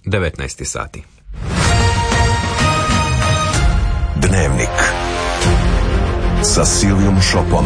19 sati. Dnevnik sa Silijom Šopom.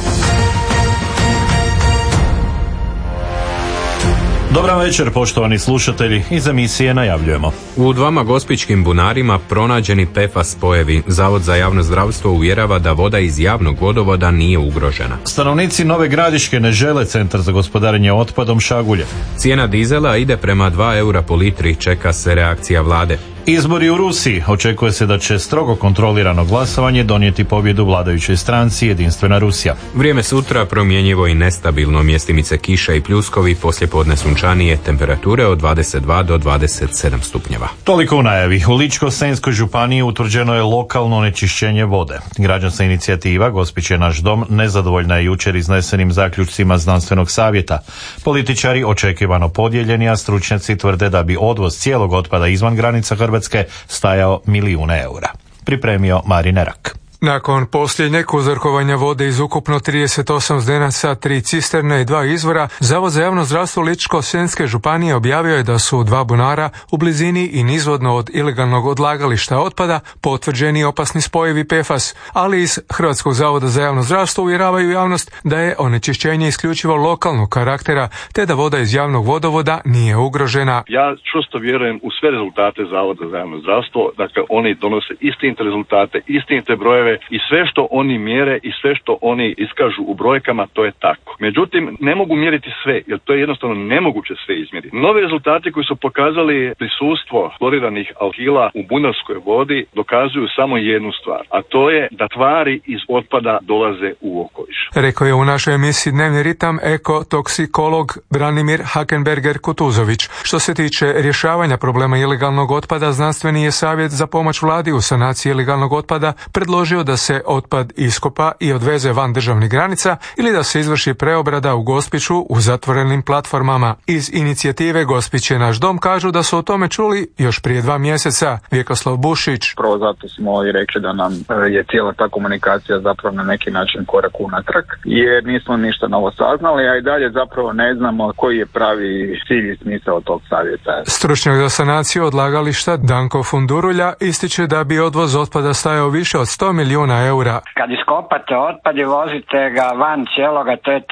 Dobar večer, poštovani slušatelji, iz emisije najavljujemo. U 2 gospićkim bunarima pronađeni PFAS spojevi. Zavod za javno zdravstvo uvjerava da voda iz javnog vodovoda nije ugrožena. Stanovnici Nove Gradiške ne žele centar za gospodarenje otpadom Šagulje. Cijena dizela ide prema 2 eura po litri, čeka se reakcija vlade. Izbori u Rusiji. Očekuje se da će strogo kontrolirano glasovanje donijeti pobjedu vladajućoj stranci Jedinstvena Rusija. Vrijeme sutra promjenjivo i nestabilno, mjestimice kiša i pljuskovi, poslijepodne sunčanije, temperature od 22 do 27 stupnjeva. Toliko u najavi. U Ličko-senjskoj županiji utvrđeno je lokalno onečišćenje vode. Građanska inicijativa Gospić je naš dom nezadovoljna je jučer iznesenim zaključcima znanstvenog savjeta. Političari očekivano podijeljeni, a stručnjaci tvrde da bi odvoz cijelog otpada izvan granica Hrvatske stajao milijune eura. Pripremio Marin Erak. Nakon posljednjeg uzorkovanja vode iz ukupno 38 zdenaca, 3 cisterne i 2 izvora, Zavod za javno zdravstvo Ličko-senjske županije objavio je da su 2 bunara u blizini i nizvodno od ilegalnog odlagališta otpada potvrđeni opasni spojevi PFAS, ali iz Hrvatskog zavoda za javno zdravstvo uvjeravaju javnost da je onečišćenje isključivo lokalnog karaktera, te da voda iz javnog vodovoda nije ugrožena. Ja čvrsto vjerujem u sve rezultate Zavoda za javno zdravstvo, dakle oni donose istinite rezultate, istinite brojeve i sve što oni mjere i sve što oni iskažu u brojkama, to je tako. Međutim, ne mogu mjeriti sve, jer to je jednostavno nemoguće sve izmjeriti. Novi rezultati koji su pokazali prisustvo kloriranih alkila u bunarskoj vodi dokazuju samo jednu stvar, a to je da tvari iz otpada dolaze u okoliš. Rekao je u našoj emisiji Dnevni ritam ekotoksikolog Branimir Hakenberger-Kutuzović. Što se tiče rješavanja problema ilegalnog otpada, znanstveni je savjet za pomoć vladi u sanaciji ilegalnog otpada predložio da se otpad iskopa i odveze van državnih granica ili da se izvrši preobrada u Gospiću u zatvorenim platformama. Iz inicijative Gospić je naš dom kažu da su o tome čuli još prije 2 mjeseca. Vjekoslav Bušić. Prvo zato smo i rekli da nam je cijela ta komunikacija zapravo na neki način korak unatrag, jer nismo ništa novo saznali, a i dalje zapravo ne znamo koji je pravi cilj i smisao tog savjeta. Stručnjak za sanaciju odlagališta Danko Fundurulja ističe da bi odvoz otpada stajao više od 100 milijuna eura. Kad iskopate otpad i vozite ga van cijeloga, to je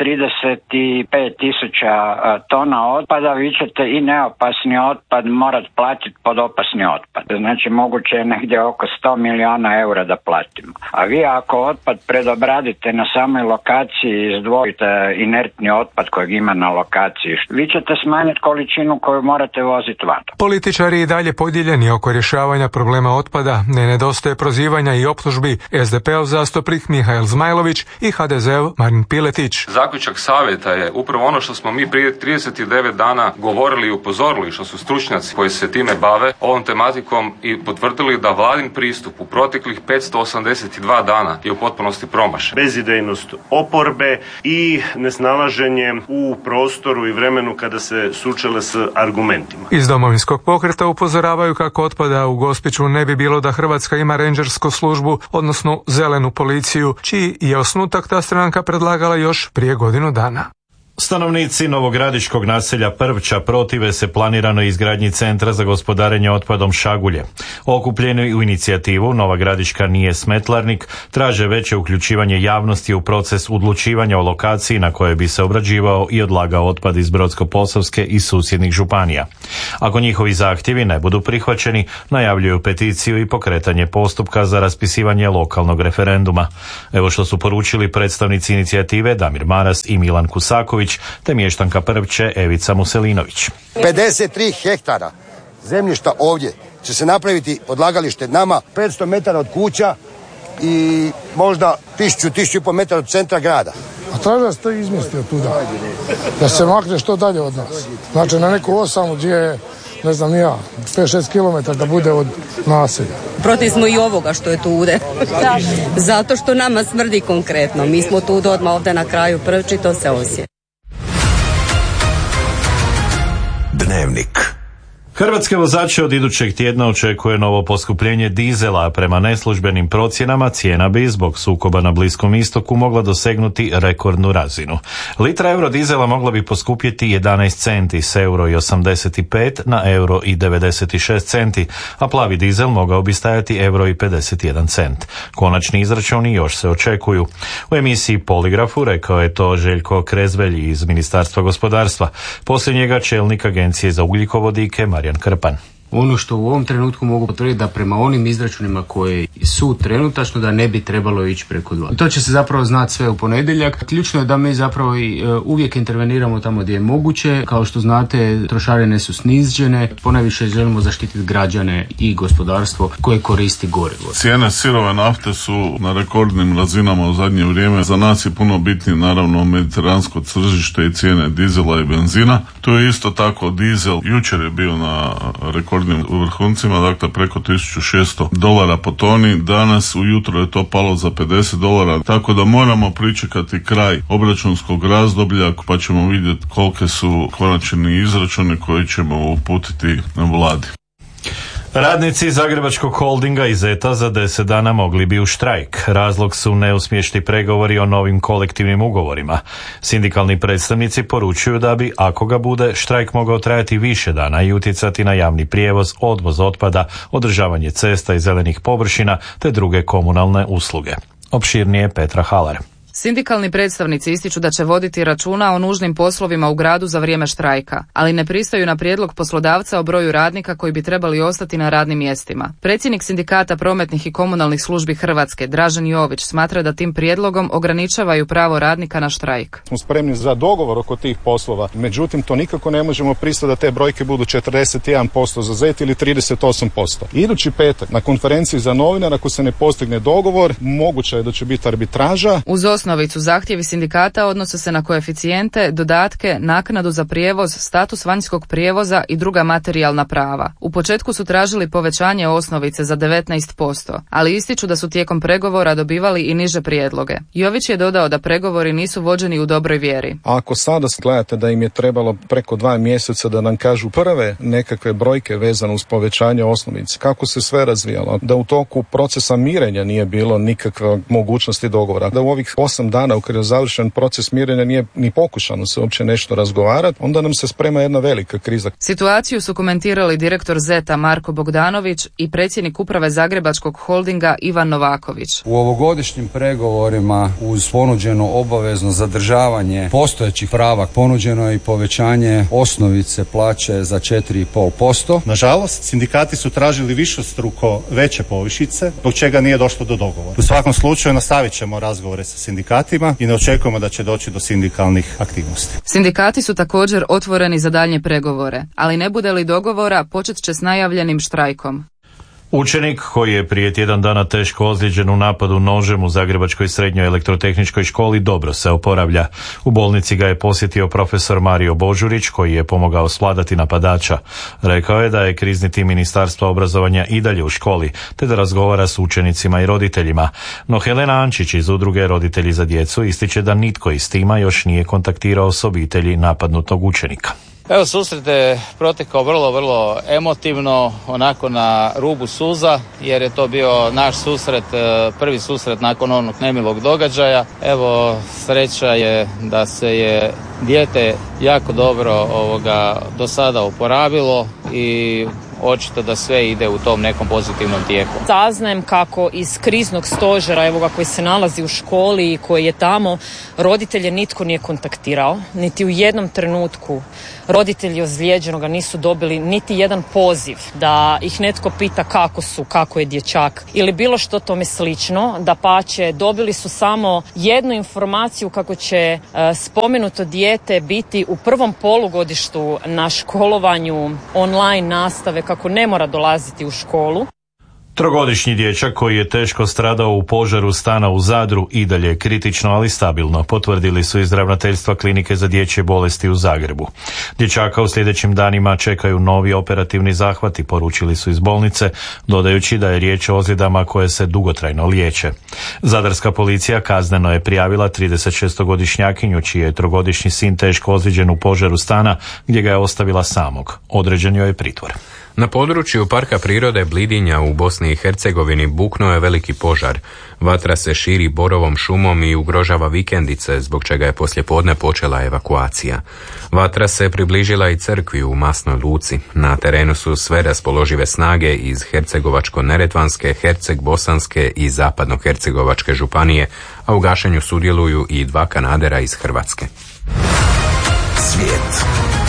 35.000 tona otpada, vi ćete i neopasni otpad morati platiti pod opasni otpad. Znači moguće je negdje oko 100 milijuna eura da platimo. A vi ako otpad predobradite na samoj lokaciji i izdvojite inertni otpad kojeg ima na lokaciji, vi ćete smanjiti količinu koju morate voziti van. Političari i dalje podijeljeni oko rješavanja problema otpada, ne nedostaje prozivanja i optužbi. SDP-ov zastupnik Mihael Zmajlović i HDZ-ov Marin Piletić. Zaključak savjeta je upravo ono što smo mi prije 39 dana govorili i upozorili, što su stručnjaci koji se time bave ovom tematikom i potvrdili da vladin pristup u proteklih 582 dana je u potpunosti promašen. Bezidejnost oporbe i nesnalaženje u prostoru i vremenu kada se sučele s argumentima. Iz Domovinskog pokreta upozoravaju kako otpada u Gospiću ne bi bilo da Hrvatska ima rendžersku službu, odnosno zelenu policiju, čiji je osnutak ta stranka predlagala još prije godinu dana. Stanovnici novogradiškog naselja Prvča protive se planiranoj izgradnji centra za gospodarenje otpadom Šagulje. Okupljeni u inicijativu Nova Gradiška nije smetlarnik, traže veće uključivanje javnosti u proces odlučivanja o lokaciji na kojoj bi se obrađivao i odlagao otpad iz Brodsko-posavske i susjednih županija. Ako njihovi zahtjevi ne budu prihvaćeni, najavljuju peticiju i pokretanje postupka za raspisivanje lokalnog referenduma. Evo što su poručili predstavnici inicijative Damir Maras i Milan Kusaković, te mještanka Prvče Evica Muselinović. 53 hektara zemljišta ovdje će se napraviti odlagalište nama 500 metara od kuća i možda 1000-1500 metara od centra grada. A traži da se to izmjesti od tuda, da se makne što dalje od nas. Znači na neku osamu gdje je, ne znam ja, 5-6 km da bude od naselja. Protiv smo i ovoga što je tude. Zato što nama smrdi konkretno. Mi smo tu odmah ovdje na kraju Prvči, to se osjeti. Dnevnik. Hrvatske vozače od idućeg tjedna očekuje novo poskupljenje dizela, a prema neslužbenim procjenama cijena bi zbog sukoba na Bliskom istoku mogla dosegnuti rekordnu razinu. Litra eurodizela mogla bi poskupjeti 11 centi s €1,85 na €1,96 centi, a plavi dizel mogao bi stajati €1,51 cent. Konačni izračuni još se očekuju. U emisiji Poligrafu rekao je to Željko Krezvelj iz Ministarstva gospodarstva. Poslije njega čelnik Agencije za ugljikovodike Marijan Krpan. Ono što u ovom trenutku mogu potvrditi da prema onim izračunima koji su trenutačno da ne bi trebalo ići preko 2. To će se zapravo znati sve u ponedjeljak. Ključno je da mi zapravo uvijek interveniramo tamo gdje je moguće. Kao što znate, trošarine su snižene. Ponajviše želimo zaštititi građane i gospodarstvo koje koristi gorivo. Cijene sirove nafte su na rekordnim razinama u zadnje vrijeme. Za nas je puno bitnije naravno mediteransko tržište i cijene dizela i benzina. Tu je isto tako dizel. Jučer je bio na rekordnim vrhuncima, dakle preko $1,600 po toni. Danas ujutro je to palo za $50, tako da moramo pričekati kraj obračunskog razdoblja pa ćemo vidjeti kolike su konačni izračuni koji ćemo uputiti na vladi. Radnici Zagrebačkog holdinga i Zeta za 10 dana mogli bi u štrajk. Razlog su neuspješni pregovori o novim kolektivnim ugovorima. Sindikalni predstavnici poručuju da bi, ako ga bude, štrajk mogao trajati više dana i utjecati na javni prijevoz, odvoz otpada, održavanje cesta i zelenih površina te druge komunalne usluge. Opširnije Petra Halar. Sindikalni predstavnici ističu da će voditi računa o nužnim poslovima u gradu za vrijeme štrajka, ali ne pristaju na prijedlog poslodavca o broju radnika koji bi trebali ostati na radnim mjestima. Predsjednik Sindikata prometnih i komunalnih službi Hrvatske, Dražen Jović, smatra da tim prijedlogom ograničavaju pravo radnika na štrajk. Smo spremni za dogovor oko tih poslova, međutim to nikako ne možemo pristati da te brojke budu 41% za Zet ili 38%. Idući petak na konferenciji za novinare, ako se ne postigne dogovor, moguće je da će biti arbitraža. Uz osnovicu zahtjevi sindikata odnose se na koeficijente, dodatke, naknadu za prijevoz, status vanjskog prijevoza i druga materijalna prava. U početku su tražili povećanje osnovice za 19%, ali ističu da su tijekom pregovora dobivali i niže prijedloge. Jović je dodao da pregovori nisu vođeni u dobroj vjeri. Ako sada gledate da im je trebalo preko 2 mjeseca da nam kažu prve nekakve brojke vezane uz povećanje osnovice, kako se sve razvijalo, da u toku procesa mirenja nije bilo nikakve mogućnosti dogovora, da u ovih 8 dana u kojoj je završen proces mirenja nije ni pokušano se uopće nešto razgovarati, onda nam se sprema jedna velika kriza. Situaciju su komentirali direktor Zeta Marko Bogdanović i predsjednik uprave Zagrebačkog holdinga Ivan Novaković. U ovogodišnjim pregovorima uz ponuđeno obavezno zadržavanje postojećih prava ponuđeno je i povećanje osnovice plaće za 4,5%. Nažalost, sindikati su tražili višestruko veće povišice, zbog čega nije došlo do dogovora. U svakom slučaju nastavit ćemo razgovore sa sindikatima i ne očekujemo da će doći do sindikalnih aktivnosti. Sindikati su također otvoreni za daljnje pregovore, ali ne bude li dogovora, počet će s najavljenim štrajkom. Učenik koji je prije tjedan dana teško ozlijeđen u napadu nožem u Zagrebačkoj srednjoj elektrotehničkoj školi dobro se oporavlja. U bolnici ga je posjetio profesor Mario Božurić koji je pomogao svladati napadača. Rekao je da je krizni tim Ministarstva obrazovanja i dalje u školi, te da razgovara s učenicima i roditeljima. No Helena Ančić iz udruge Roditelji za djecu ističe da nitko iz tima još nije kontaktirao s obitelji napadnutog učenika. Evo, susret je protekao vrlo emotivno, onako na rubu suza, jer je to bio naš susret, prvi susret nakon onog nemilog događaja. Evo, sreća je da se je dijete jako dobro do sada oporavilo i očito da sve ide u tom nekom pozitivnom tijeku. Saznajem kako iz kriznog stožera, koji se nalazi u školi i koji je tamo, roditelje nitko nije kontaktirao, niti u jednom trenutku roditelji ozlijeđenoga nisu dobili niti jedan poziv da ih netko pita kako je dječak ili bilo što tome slično. Dapače, dobili su samo jednu informaciju kako će spomenuto dijete biti u prvom polugodištu na školovanju online nastave, kako ne mora dolaziti u školu. Trogodišnji dječak koji je teško stradao u požaru stana u Zadru i dalje je kritično, ali stabilno, potvrdili su iz ravnateljstva klinike za dječje bolesti u Zagrebu. Dječaka u sljedećim danima čekaju novi operativni zahvati, poručili su iz bolnice, dodajući da je riječ o ozljedama koje se dugotrajno liječe. Zadarska policija kazneno je prijavila 36-godišnjakinju čiji je trogodišnji sin teško ozlijeđen u požaru stana gdje ga je ostavila samog. Određen joj je pritvor. Na području Parka prirode Blidinja u Bosni i Hercegovini buknuo je veliki požar. Vatra se širi borovom šumom i ugrožava vikendice, zbog čega je poslijepodne počela evakuacija. Vatra se približila i crkvi u Masnoj Luci. Na terenu su sve raspoložive snage iz Hercegovačko-neretvanske, Herceg-bosanske i Zapadno-hercegovačke županije, a u gašenju sudjeluju i 2 kanadera iz Hrvatske. Svijet.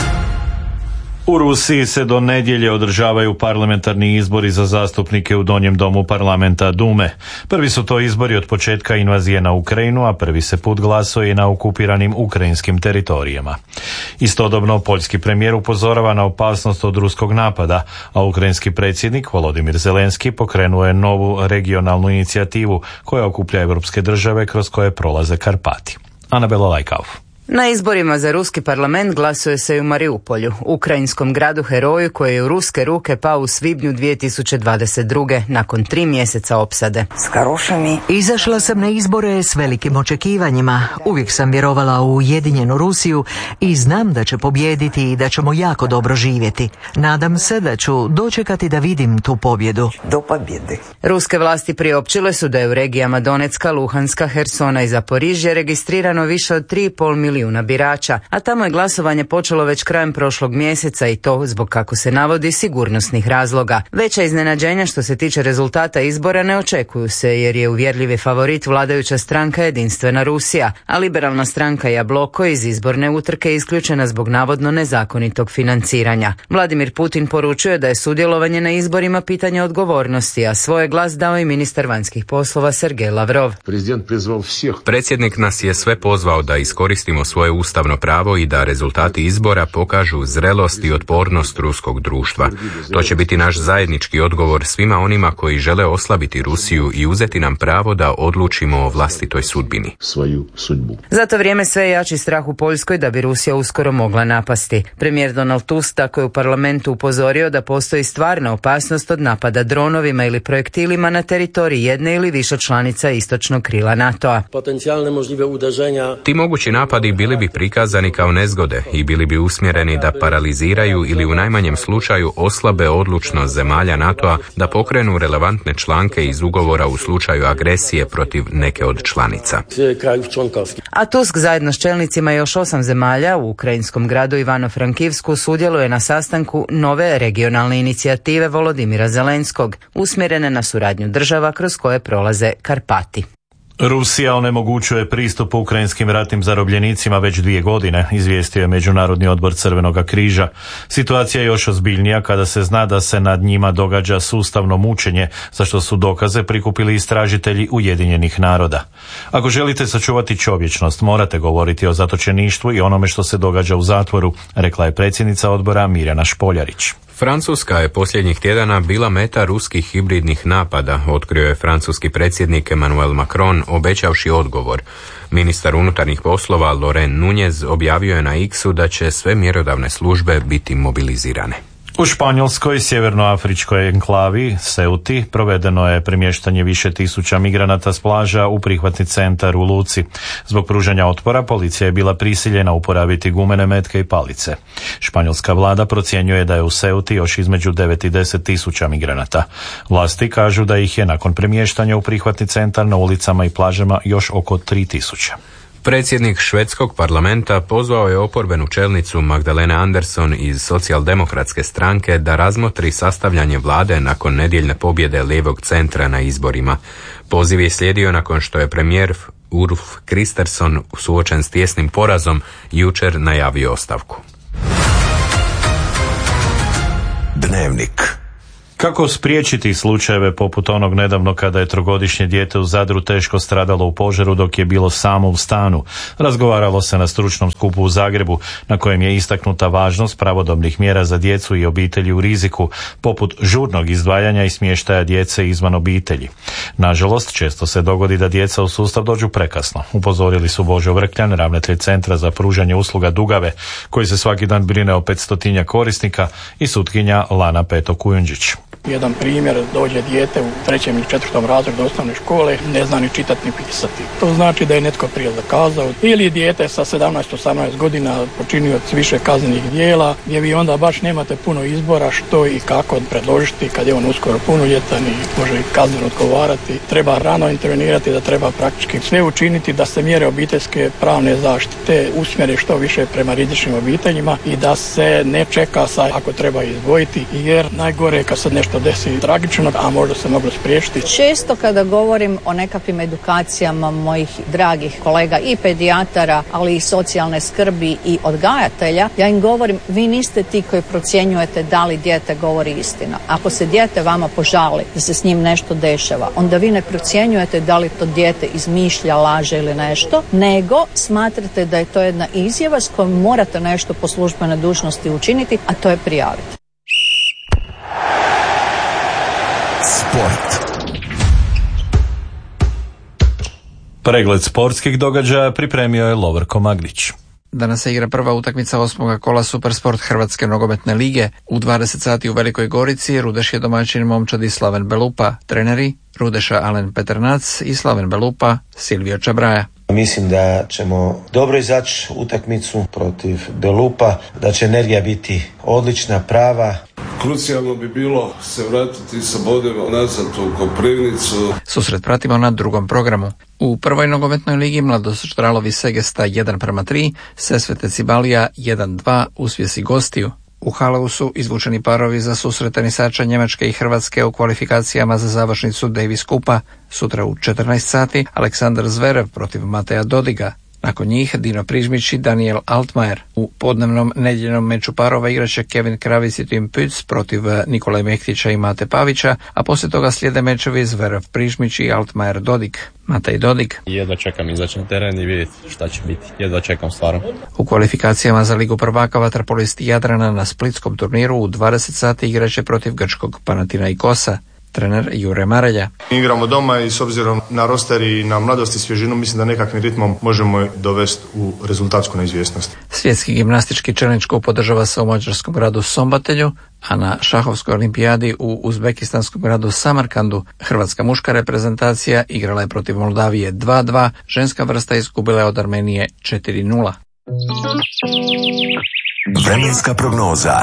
U Rusiji se do nedjelje održavaju parlamentarni izbori za zastupnike u Donjem domu parlamenta Dume. Prvi su to izbori od početka invazije na Ukrajinu, a prvi se put glasuje i na okupiranim ukrajinskim teritorijama. Istodobno, poljski premijer upozorava na opasnost od ruskog napada, a ukrajinski predsjednik Volodimir Zelenski pokrenuo je novu regionalnu inicijativu koja okuplja europske države kroz koje prolaze Karpati. Anabela Lajkauf. Na izborima za ruski parlament glasuje se i u Mariupolju, ukrajinskom gradu heroju koji je u ruske ruke pao u svibnju 2022. nakon 3 mjeseca opsade. Izašla sam na izbore s velikim očekivanjima. Uvijek sam vjerovala u ujedinjenu Rusiju i znam da će pobijediti i da ćemo jako dobro živjeti. Nadam se da ću dočekati da vidim tu pobjedu. Ruske vlasti priopćile su da je u regijama Donecka, Luhanska, Hersona i Zaporižje registrirano više od 3,5 milijuna birača, a tamo je glasovanje počelo već krajem prošlog mjeseca i to zbog, kako se navodi, sigurnosnih razloga. Veća iznenađenja što se tiče rezultata izbora ne očekuju se jer je uvjerljivi favorit vladajuća stranka Jedinstvena Rusija, a liberalna stranka Jabloko iz izborne utrke isključena zbog navodno nezakonitog financiranja. Vladimir Putin poručuje da je sudjelovanje na izborima pitanje odgovornosti, a svoj glas dao i ministar vanjskih poslova Sergej Lavrov. Predsjednik nas je sve pozvao da iskoristimo svoje ustavno pravo i da rezultati izbora pokažu zrelost i otpornost ruskog društva. To će biti naš zajednički odgovor svima onima koji žele oslabiti Rusiju i uzeti nam pravo da odlučimo o vlastitoj sudbini. Za to vrijeme sve je jači strah u Poljskoj da bi Rusija uskoro mogla napasti. Premijer Donald Tusk tako je u parlamentu upozorio da postoji stvarna opasnost od napada dronovima ili projektilima na teritoriji jedne ili više članica istočnog krila NATO-a. Ti mogući napadi bili bi prikazani kao nezgode i bili bi usmjereni da paraliziraju ili u najmanjem slučaju oslabe odlučnost zemalja NATO-a da pokrenu relevantne članke iz ugovora u slučaju agresije protiv neke od članica. A Tusk zajedno s čelnicima još 8 zemalja u ukrajinskom gradu Ivano-Frankivsku sudjeluje na sastanku nove regionalne inicijative Volodimira Zelenskog, usmjerene na suradnju država kroz koje prolaze Karpati. Rusija onemogućuje pristup ukrajinskim ratnim zarobljenicima već 2 godine, izvijestio je Međunarodni odbor Crvenoga križa. Situacija je još ozbiljnija kada se zna da se nad njima događa sustavno mučenje, za što su dokaze prikupili istražitelji Ujedinjenih naroda. Ako želite sačuvati čovječnost, morate govoriti o zatočeništvu i onome što se događa u zatvoru, rekla je predsjednica odbora Mirjana Špoljarić. Francuska je posljednjih tjedana bila meta ruskih hibridnih napada, otkrio je francuski predsjednik Emmanuel Macron, obećavši odgovor. Ministar unutarnjih poslova Laurent Nunez objavio je na X-u da će sve mjerodavne službe biti mobilizirane. U Španjolskoj sjevernoafričkoj enklavi Ceuti provedeno je premještanje više tisuća migranata s plaža u prihvatni centar u Luci. Zbog pružanja otpora policija je bila prisiljena uporabiti gumene metke i palice. Španjolska vlada procjenjuje da je u Ceuti još između 9 i 10 tisuća migranata. Vlasti kažu da ih je nakon premještanja u prihvatni centar na ulicama i plažama još oko 3 tisuća. Predsjednik švedskog parlamenta pozvao je oporbenu čelnicu Magdalena Andersson iz socijaldemokratske stranke da razmotri sastavljanje vlade nakon nedjeljne pobjede lijevog centra na izborima. Poziv je slijedio nakon što je premijer Ulf Kristersson suočen s tijesnim porazom jučer najavio ostavku. Dnevnik. Kako spriječiti slučajeve poput onog nedavno kada je 3-godišnje dijete u Zadru teško stradalo u požaru dok je bilo samo u stanu? Razgovaralo se na stručnom skupu u Zagrebu na kojem je istaknuta važnost pravodobnih mjera za djecu i obitelji u riziku, poput žurnog izdvajanja i smještaja djece izvan obitelji. Nažalost, često se dogodi da djeca u sustav dođu prekasno. Upozorili su Božo Vrkljan, ravnatelj Centra za pružanje usluga Dugave, koji se svaki dan brine o 500 korisnika, i sutkinja Lana Peto Kujundžić. Jedan primjer, dođe dijete u 3. ili 4. razredu osnovne škole, ne zna ni čitati ni pisati. To znači da je netko prije zakazao. Ili dijete sa 17-18 godina počinioc više kaznenih djela, gdje vi onda baš nemate puno izbora što i kako predložiti kad je on uskoro punoljetan i može i kazneno odgovarati. Treba rano intervenirati, da treba praktički sve učiniti da se mjere obiteljske pravne zaštite usmjere što više prema rizičnim obiteljima i da se ne čeka sa ako treba izdvojiti, jer najgore je kad se nešto desi tragično, a možda se moglo spriječiti. Često kada govorim o nekakvim edukacijama mojih dragih kolega i pedijatara, ali i socijalne skrbi i odgajatelja, ja im govorim, vi niste ti koji procjenjujete da li dijete govori istinu. Ako se dijete vama požali da se s njim nešto dešava, onda vi ne procjenjujete da li to dijete izmišlja, laže ili nešto, nego smatrate da je to jedna izjava s kojom morate nešto po službenoj dužnosti učiniti, a to je prijaviti. Sport. Pregled sportskih događaja pripremio je Lovrko Magdić. Danas se igra prva utakmica 8. kola Supersport Hrvatske nogometne lige. U 20 sati u Velikoj Gorici Rudeš je domaćin momčadi Slaven Belupa, treneri Rudeša Alen Petrnac i Slaven Belupa Silvio Čabraja. Mislim da ćemo dobro izaći utakmicu protiv Belupa, da će energija biti odlična, prava. Krucijalno bi bilo se vratiti sa bodima nazad u Koprivnicu. Susret pratimo na drugom programu. U prvoj nogometnoj ligi Mladost Štralovi Segesta 1:3, Sesvete Cibalija 1:2 uspjesi gostiju. U Haleu su izvučeni parovi za susret tenisača Njemačke i Hrvatske u kvalifikacijama za završnicu Davis Kupa. Sutra u 14 sati Aleksandar Zverev protiv Mateja Dodiga. Nakon njih Dino Prižmić i Daniel Altmaier. U podnevnom nedjeljnom meču parova igraće Kevin Kravic i Tim Pütz protiv Nikole Mehtića i Mate Pavića, a poslije toga slijede mečevi Zverev Prižmić i Altmaier Dodig. Matej Dodig. Jedva čekam izaći na teren i vidjeti šta će biti. Jedva čekam stvarno. U kvalifikacijama za Ligu prvaka vaterpolisti Jadrana na splitskom turniru u 20 sati igraće protiv grčkog Panathinaikosa. Trener Jure Marelja. Igramo doma i s obzirom na roster i na mladost i svježinu mislim da nekakvim ritmom možemo dovesti u rezultatsku neizvjesnost. Svjetski gimnastički challenge podržava se u mađarskom gradu Sombatelju, a na šahovskoj olimpijadi u uzbekistanskom gradu Samarkandu hrvatska muška reprezentacija igrala je protiv Moldavije 2:2, ženska vrsta izgubila je od Armenije 4:0. Vremenska prognoza.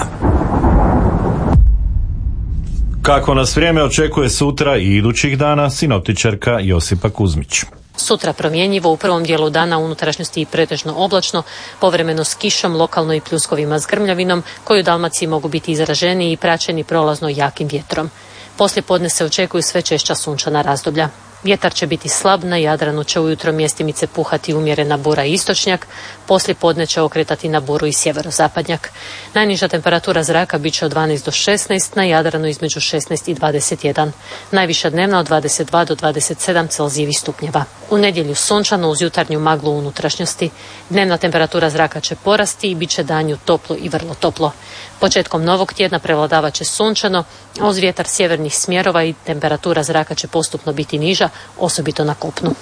Kako nas vrijeme očekuje sutra i idućih dana, sinoptičarka Josipa Kuzmić. Sutra promjenjivo, u prvom dijelu dana unutrašnjosti i pretežno oblačno, povremeno s kišom, lokalno i pljuskovima s grmljavinom, koji u Dalmaciji mogu biti izraženi i praćeni prolazno jakim vjetrom. Poslije podne se očekuju sve češća sunčana razdoblja. Vjetar će biti slab, na Jadranu će ujutro mjestimice puhati umjerena bura i istočnjak, poslije podne će okretati na buru i sjeverozapadnjak. Najniža temperatura zraka bit će od 12 do 16, na Jadranu između 16 i 21. Najviša dnevna od 22 do 27 Celzijevih stupnjeva. U nedjelju sunčano uz jutarnju maglu u unutrašnjosti. Dnevna temperatura zraka će porasti i bit će danju toplo i vrlo toplo. Početkom novog tjedna prevladavat će sunčano, a uz vjetar sjevernih smjerova i temperatura zraka će postupno biti niža, osobito na kopnu.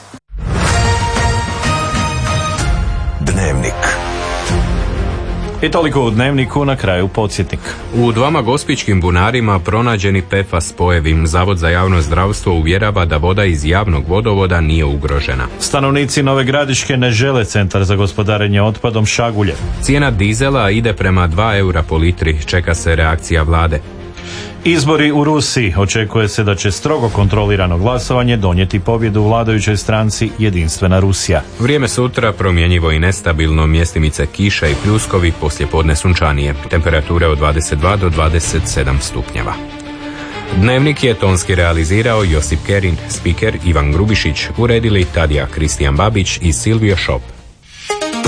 Dnevnik. I toliko u Dnevniku, na kraju podsjetnik. U 2 gospićkim bunarima pronađeni PFAS spojevi. Zavod za javno zdravstvo uvjerava da voda iz javnog vodovoda nije ugrožena. Stanovnici Nove Gradiške ne žele centar za gospodarenje otpadom Šagulje. Cijena dizela ide prema 2 eura po litri, čeka se reakcija vlade. Izbori u Rusiji. Očekuje se da će strogo kontrolirano glasovanje donijeti pobjedu vladajućoj stranci Jedinstvena Rusija. Vrijeme sutra promjenjivo i nestabilno, mjestimice kiša i pljuskovi, poslijepodne sunčanije. Temperature od 22 do 27 stupnjeva. Dnevnik je tonski realizirao Josip Kerin, spiker Ivan Grubišić, uredili Tadija Kristijan Babić i Silvio Šop.